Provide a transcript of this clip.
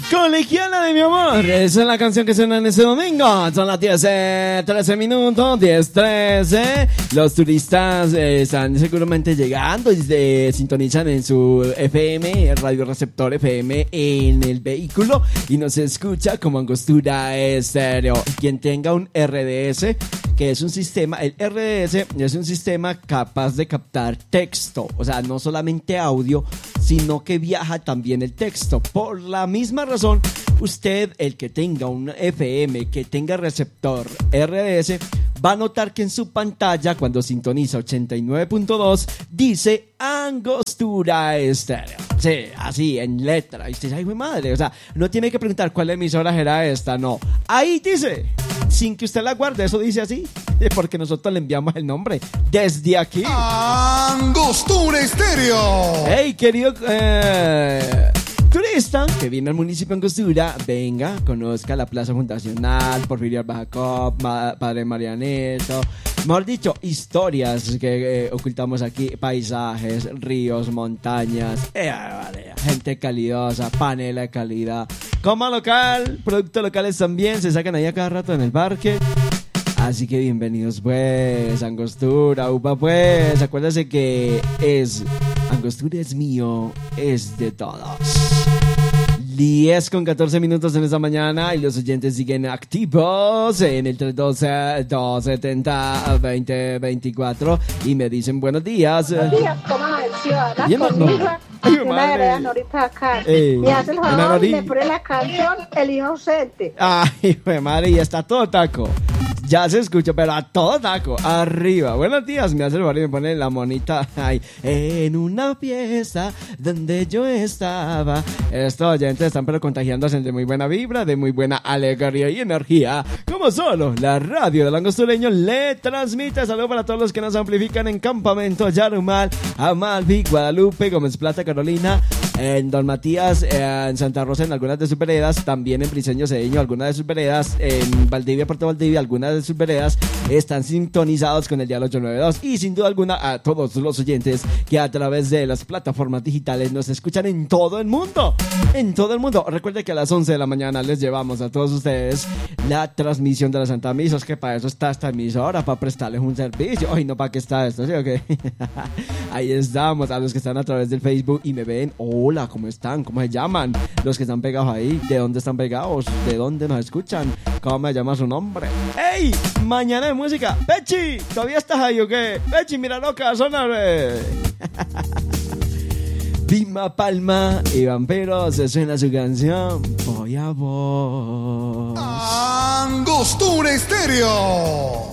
Colegiala de mi amor, esa es la canción que suena en ese domingo. Son las 13 minutos, 10:13. Los turistas están seguramente llegando y se sintonizan en su FM, radio receptor FM en el vehículo y nos escucha como Angostura Estéreo. Quien tenga un RDS, que es un sistema, el RDS es un sistema capaz de captar texto, o sea, no solamente audio, sino que viaja también el texto. Por la misma razón, usted, el que tenga un FM, que tenga receptor RDS, va a notar que en su pantalla, cuando sintoniza 89.2, dice Angostura Estéreo. Sí, así, en letra. Y usted dice, ay, mi madre, o sea, no tiene que preguntar cuál emisora era esta, no. Ahí dice, sin que usted la guarde, eso dice así, porque nosotros le enviamos el nombre desde aquí. Angostura Estéreo. Hey, querido turista que viene al municipio de Angostura, venga, conozca la Plaza Fundacional, Porfirio Jacob, Padre Marianeto, mejor dicho, historias que ocultamos aquí, paisajes, ríos, montañas, gente calidosa, panela de calidad, coma local, productos locales también, se sacan ahí a cada rato en el parque. Así que bienvenidos pues, Angostura, upa pues, acuérdense que Angostura es mío, es de todos. 10:14 en esta mañana y los oyentes siguen activos en el 312-270-2024 y me dicen buenos días. Buenos días, ¿cómo amanecieron? Bien, Conmigo, ay, una madre. vereda Norita acá. Ey, Me hace el favor Nori. y me pone la canción El Hijo Ausente. Ay, madre, y está todo taco. Ya se escucha, pero a todo taco, arriba. Buenos días, me hace el favor y me pone la monita ahí. En una fiesta donde yo estaba. Estos oyentes están pero contagiándose de muy buena vibra, de muy buena alegría y energía. Como solo la radio del angostureño le transmite. Saludos para todos los que nos amplifican en Campamento Yarumal, Amalfi, Guadalupe, Gómez Plata, Carolina, en Don Matías, en Santa Rosa, en algunas de sus veredas, también en Briceño Cedeño, algunas de sus veredas, en Valdivia, Puerto Valdivia, algunas de sus veredas están sintonizados con el dial 892 y sin duda alguna a todos los oyentes que a través de las plataformas digitales nos escuchan en todo el mundo, recuerde que a las 11 de la mañana les llevamos a todos ustedes la transmisión de la Santa Misa, es que para eso está esta emisora, para prestarles un servicio. Ay, no, ¿para qué está esto? ¿Sí o qué? Ahí estamos, a los que están a través del Facebook y me ven, hola, ¿cómo están? ¿Cómo se llaman? Los que están pegados ahí, ¿de dónde están pegados? ¿De dónde nos escuchan? ¿Cómo me llama su nombre? ¡Ey! Mañana de música. Pechi, ¿todavía estás ahí o qué? Pechi, mira loca, sonaré. Dima Palma y Vampiros, se suena su canción. Voy a vos. Angostura Estéreo.